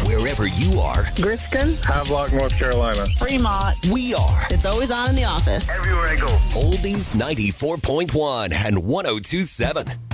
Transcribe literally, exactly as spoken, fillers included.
Wherever you are, Griskin, Havelock, North Carolina. Fremont. we are. It's always on in the office. Everywhere I go. Oldies ninety-four point one and one oh two point seven.